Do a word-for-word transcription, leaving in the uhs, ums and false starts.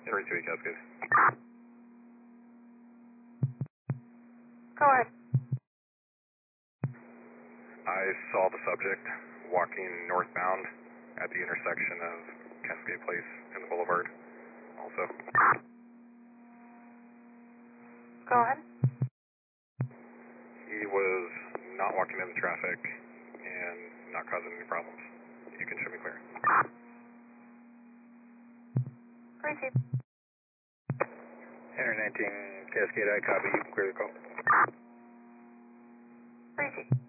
three two eight Cascade. Go ahead. I saw the subject walking northbound at the intersection of Cascade Place and the Boulevard also. Go ahead. He was not walking in the traffic and not causing any problems. You can show me clear. three two. Center nineteen Cascade, I copy. You can clear the call. three two.